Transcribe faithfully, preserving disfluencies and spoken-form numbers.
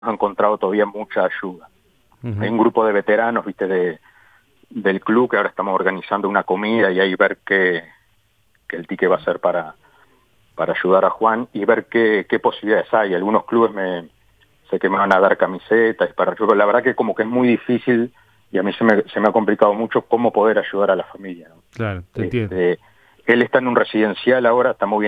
ha encontrado todavía mucha ayuda. Uh-huh. Hay un grupo de veteranos, viste, de, del club, que ahora estamos organizando una comida y ahí ver qué, qué el ticket va a ser para, para ayudar a Juan y ver qué, qué posibilidades hay. Algunos clubes me sé que me van a dar camisetas para ayudar. La verdad que como que es muy difícil y a mí se me, se me ha complicado mucho cómo poder ayudar a la familia, ¿no? Claro, te entiendo. Este, él está en un residencial ahora, está muy bien